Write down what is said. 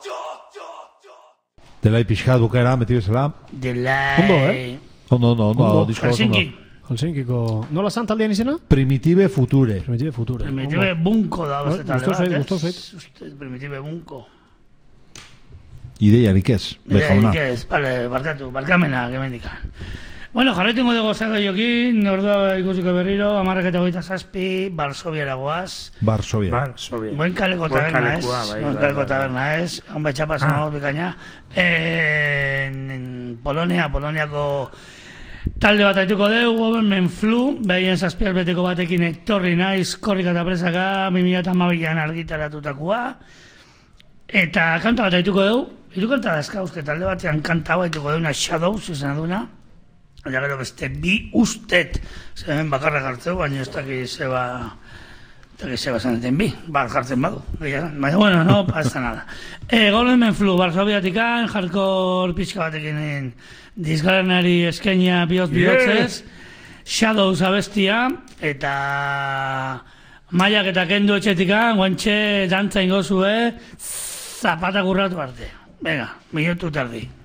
Delai pixkat bukera, meti bezala. Delai. Ondo, disko Helsinkiko... Nola zan taldean izena? Primitive Future. Primitive Bunko da. Gustau zait. Primitive Bunko. Ideiarik ez, bejauna. Ideiarik ez, barkamena, gemendikan. Bueno, jarretungo dugu zago jokin, ordua ikusiko berriro, 10:27, Varsoviara goaz. Varsovia. Buen kaleko taberna ez. Buen kaleko taberna ez. Hon betxa pasan bikaina. Poloniako talde bat aituko dugu, Government Flu, behien 7 beteko batekin etorri naiz, korrika eta presaka, 2012an argitaratutakoa. Eta kanta bat aituko dugu, hiru kanta dazka uste, talde batean kanta bat aituko dugu, Shadows izan duna. Eta gero beste bi ustet, hemen bakarra jartzeu, baina ez daki zeba zaneten bi, bat jartzen badu. Baina, bueno, no pasa nada. Government Flu, Varsoviatikan, hardcore pixka batekin disgarenari eskenia bihotzez, Shadows abestia, eta maiak eta kendu etxetikan, guantxe dantza ingozue, zapata gurratu arte. Venga, minutu tardi.